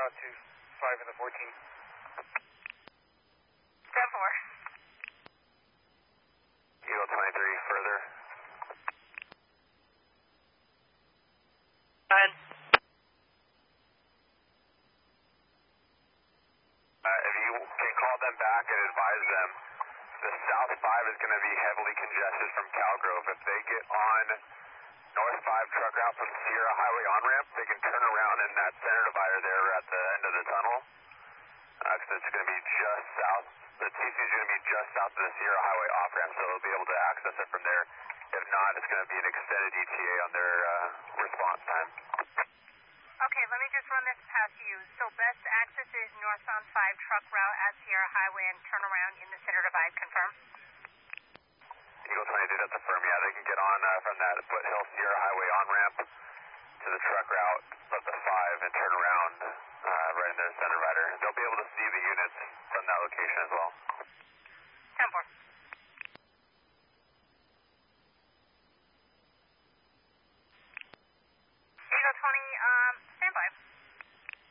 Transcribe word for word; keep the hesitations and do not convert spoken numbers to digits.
out to five in the fourteen. ten four. Eagle twenty-three, further. nine. Uh, if you can call them back and advise them, the South five is going to be heavily congested from Calgrove. If they get on North five truck route from Sierra Highway on-ramp, they can turn around in that center divider there at the end of the tunnel. Because uh, it's going to be just south, the T C is going to be just south of the Sierra Highway off-ramp, so they'll be able to access it from there. If not, it's going to be an extended E T A on their uh, response time. Okay, let me just run this past you. So best access is northbound five truck route at Sierra Highway and turn around in the center divide. Confirm? Eagle twenty-two, that's affirm. Yeah, they can get on uh, from that Foothill Sierra Highway on-ramp to the truck route of the five and turn around uh, right in their center rider. They'll be able to see the units from that location as well.